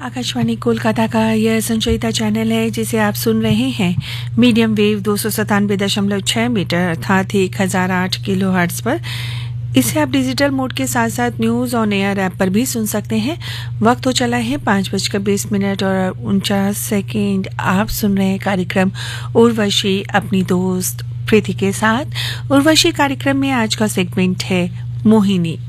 आकाशवाणी कोलकाता का यह संचयिता चैनल है जिसे आप सुन रहे हैं मीडियम वेव 297.6 मीटर अर्थात 1008 किलोहर्ट्ज पर। इसे आप डिजिटल मोड के साथ साथ न्यूज ऑन एयर ऐप पर भी सुन सकते हैं। वक्त हो चला है 5:20 और 49 आप सुन रहे हैं कार्यक्रम उर्वशी अपनी दोस्त प्रीति के साथ। उर्वशी कार्यक्रम में आज का सेगमेंट है मोहिनी।